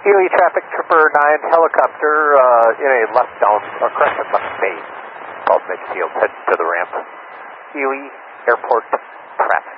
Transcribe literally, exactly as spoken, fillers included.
Ely traffic, Trooper nine, helicopter uh, in a left down, or correction, left base, above midfield, head to the ramp. Ely Airport traffic.